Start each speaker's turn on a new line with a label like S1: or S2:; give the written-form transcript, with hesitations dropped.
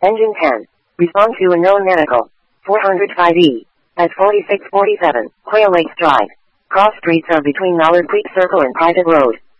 S1: Engine 10. Respond to unknown medical. 405E. At 4647, Quail Lakes Drive. Cross streets are between Mallard Creek Circle and Private Road.